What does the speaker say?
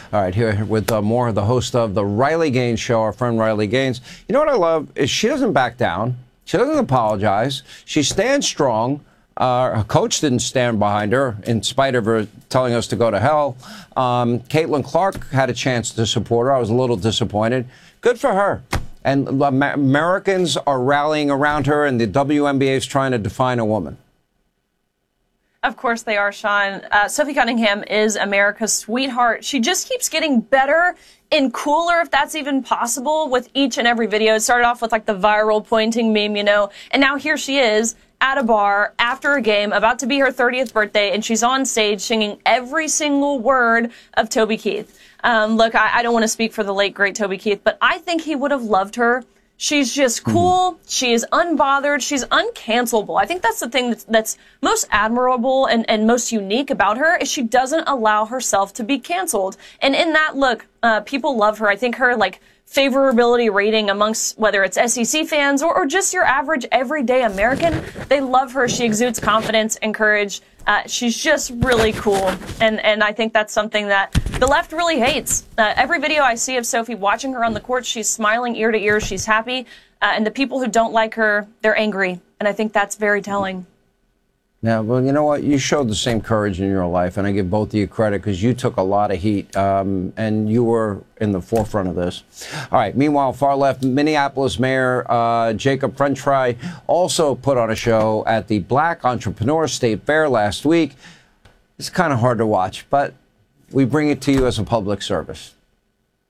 All right, here with more of the host of the Riley Gaines Show, our friend Riley Gaines. You know what I love is she doesn't back down. She doesn't apologize. She stands strong. Her coach didn't stand behind her in spite of her telling us to go to hell. Caitlin Clark had a chance to support her. I was a little disappointed. Good for her. And Americans are rallying around her, and the WNBA is trying to define a woman. Of course they are, Sean. Sophie Cunningham is America's sweetheart. She just keeps getting better and cooler, if that's even possible, with each and every video. It started off with like the viral pointing meme, you know, and now here she is at a bar after a game, about to be her 30th birthday, and she's on stage singing every single word of Toby Keith. Look, I don't want to speak for the late, great Toby Keith, but I think he would have loved her. She's just cool. She is unbothered. She's uncancelable. I think that's the thing that's most admirable and most unique about her is she doesn't allow herself to be canceled. And in that, look, people love her. I think her, like, favorability rating amongst whether it's SEC fans or just your average everyday American, they love her. She exudes confidence and courage. She's just really cool. And I think that's something that the left really hates. Every video I see of Sophie watching her on the court, she's smiling ear to ear. She's happy. And the people who don't like her, they're angry. And I think that's very telling. Yeah, well, you know what? You showed the same courage in your life, and I give both of you credit because you took a lot of heat, and you were in the forefront of this. All right, meanwhile, far left, Minneapolis Mayor Jacob Frenchfry also put on a show at the Black Entrepreneur State Fair last week. It's kind of hard to watch, but we bring it to you as a public service.